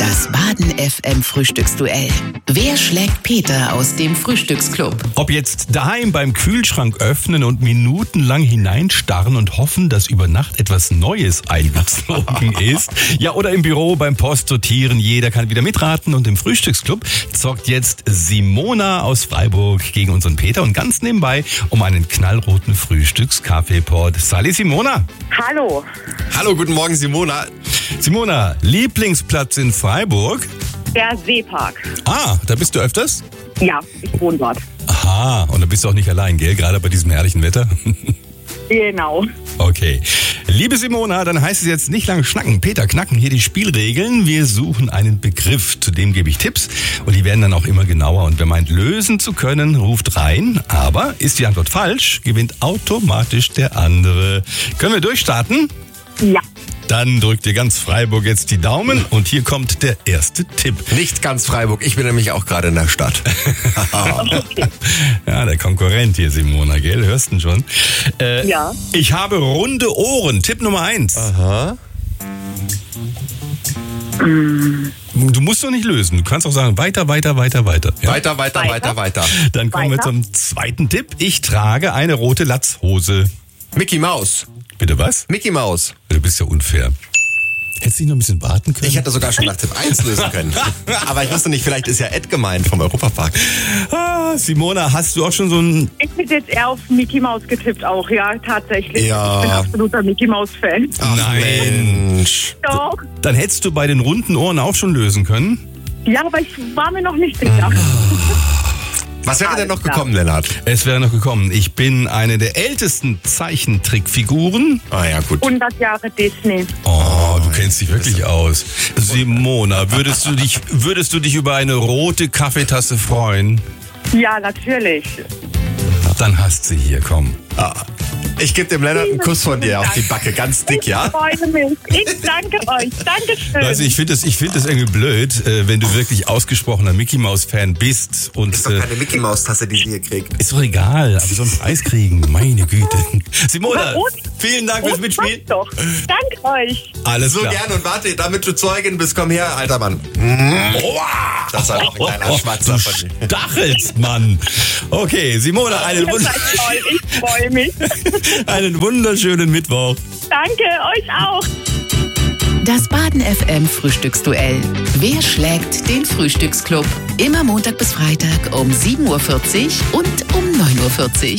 Das Baden FM Frühstücksduell. Wer schlägt Peter aus dem Frühstücksclub? Ob jetzt daheim beim Kühlschrank öffnen und minutenlang hineinstarren und hoffen, dass über Nacht etwas Neues eingezogen ist. Ja, oder im Büro beim Postsortieren. Jeder kann wieder mitraten. Und im Frühstücksclub zockt jetzt Simona aus Freiburg gegen unseren Peter. Und ganz nebenbei um einen knallroten Frühstückskaffeepot. Sali Simona. Hallo. Hallo, guten Morgen Simona. Simona, Lieblingsplatz in Freiburg? Der Seepark. Ah, da bist du öfters? Ja, ich wohne dort. Aha, und da bist du auch nicht allein, gell? Gerade bei diesem herrlichen Wetter. Genau. Okay. Liebe Simona, dann heißt es jetzt nicht lange schnacken. Peter, knacken hier die Spielregeln. Wir suchen einen Begriff, zu dem gebe ich Tipps und die werden dann auch immer genauer. Und wer meint, lösen zu können, ruft rein. Aber ist die Antwort falsch, gewinnt automatisch der andere. Können wir durchstarten? Ja. Dann drückt ihr ganz Freiburg jetzt die Daumen und hier kommt der erste Tipp. Nicht ganz Freiburg, ich bin nämlich auch gerade in der Stadt. Okay. Ja, der Konkurrent hier, Simona, gell? Hörst du ihn schon? Ja. Ich habe runde Ohren. Tipp Nummer 1. Aha. Du musst doch nicht lösen. Du kannst auch sagen, weiter. Ja? Weiter. Dann kommen wir Weiter. zum zweiten Tipp. Ich trage eine rote Latzhose. Mickey Maus. Bitte was? Mickey Maus. Du bist ja unfair. Hättest du nicht noch ein bisschen warten können? Ich hätte sogar schon nach Tipp 1 lösen können. Aber ich wusste nicht, vielleicht ist ja Ed gemeint vom Europapark. Simona, hast du auch schon so ein... Ich hätte jetzt eher auf Mickey Mouse getippt auch, ja, tatsächlich. Ja. Ich bin absoluter Mickey Mouse-Fan. Ach, Nein. Mensch. Doch. Dann hättest du bei den runden Ohren auch schon lösen können. Ja, aber ich war mir noch nicht sicher. Was wäre denn noch Alles klar. gekommen, Lennart? Es wäre noch gekommen. Ich bin eine der ältesten Zeichentrickfiguren. Ah ja, gut. 100 Jahre Disney. Oh, du kennst dich wirklich aus. Simona, würdest du dich über eine rote Kaffeetasse freuen? Ja, natürlich. Dann hast sie hier, komm. Ich gebe dem Lennart einen Kuss von dir auf die Backe, ganz dick, Ich ja? freue mich. Ich danke euch. Dankeschön. Also ich finde das irgendwie blöd, wenn du wirklich ausgesprochener Mickey Mouse Fan bist und Ist doch keine Mickey Maus Tasse, die sie hier kriegt. ist doch egal, aber so einen Preis kriegen, meine Güte. Simona, Und? vielen Dank fürs Mitspielen. Doch. Danke euch. Alles So klar. gern und warte, damit du Zeugin bist, komm her, alter Mann. Das war auch ein kleiner Schmatzer von dir. Du stachelst, Mann. Okay, Simona, Ihr seid toll. Ich freue mich. einen wunderschönen Mittwoch. Danke, euch auch. Das Baden FM Frühstücksduell. Wer schlägt den Frühstücksclub? Immer Montag bis Freitag um 7.40 Uhr und um 9.40 Uhr.